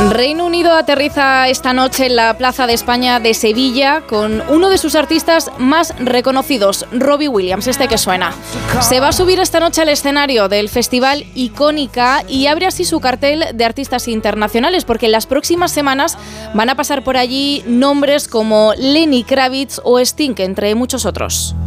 Reino Unido aterriza esta noche en la Plaza de España de Sevilla con uno de sus artistas más reconocidos, Robbie Williams, este que suena. Se va a subir esta noche al escenario del festival Icónica y abre así su cartel de artistas internacionales, porque en las próximas semanas van a pasar por allí nombres como Lenny Kravitz o Sting, entre muchos otros.